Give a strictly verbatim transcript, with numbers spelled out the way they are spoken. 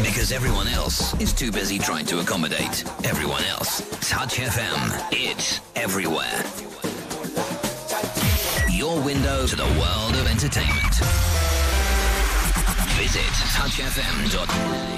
Because everyone else is too busy trying to accommodate everyone else. Touch F M. It's everywhere. Your window to the world of entertainment. Visit touch f m dot